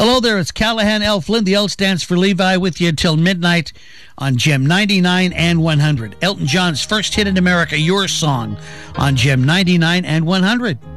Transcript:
Hello there, it's Callahan L. Flynn. The L stands for Levi, with you until midnight on Gem 99 and 100. Elton John's first hit in America, Your Song, on Gem 99 and 100.